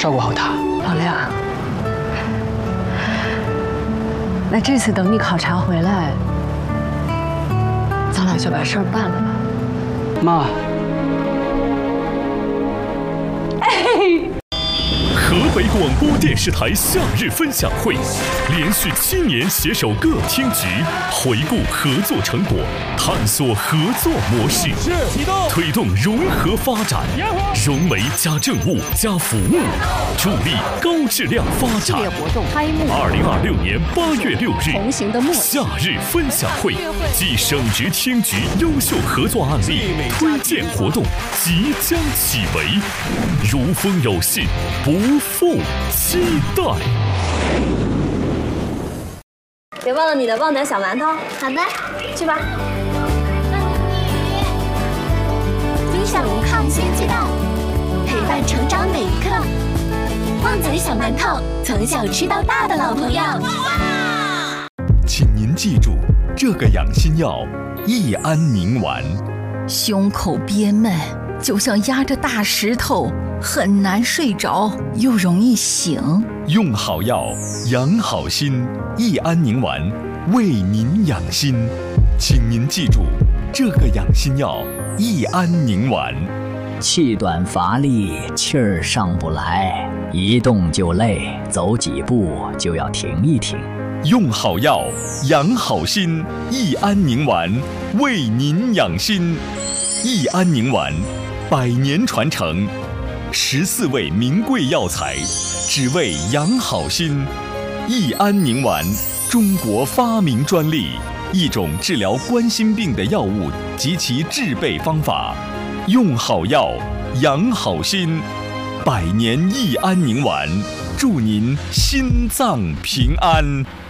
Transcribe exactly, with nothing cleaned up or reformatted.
照顾好他。 老亮，那这次等你考察回来，咱俩就把事儿办了吧。 妈。 哎。 河北广播电视台夏日分享会，连续七年携手各厅局，回顾合作成果，探索合作模式，推动融合发展，融媒加政务加服务，助力高质量发展。 活动开幕。 二零二六年八月六日， 同行的默契。 夏日分享会暨省直厅局优秀合作案例推荐活动即将启围，如风有信，不负期待。 别忘了你的旺仔小馒头。 好的， 去吧。 分享抗新鸡蛋，陪伴成长每一刻。旺仔小馒头，从小吃到大的老朋友。 请您记住，这个养心药益安宁丸。 胸口憋闷，就像压着大石头，很难睡着，又容易醒。 用好药，养好心，益安宁丸为您养心。请您记住，这个养心药益安宁丸。 气短乏力，气儿上不来，一动就累，走几步就要停一停。 用好药，养好心，益安宁丸为您养心。益安宁丸，百年传承，十四味名贵药材，只为养好心。益安宁丸，中国发明专利，一种治疗冠心病的药物及其制备方法。用好药，养好心，百年益安宁丸，祝您心脏平安。